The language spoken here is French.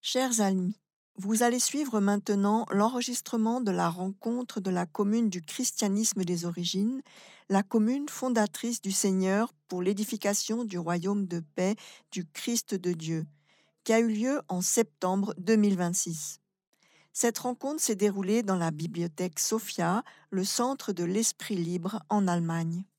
Chers amis, vous allez suivre maintenant l'enregistrement de la rencontre de la commune du christianisme des origines, la commune fondatrice du Seigneur pour l'édification du royaume de paix du Christ de Dieu, qui a eu lieu en septembre 2026. Cette rencontre s'est déroulée dans la bibliothèque Sophia, le centre de l'Esprit libre en Allemagne.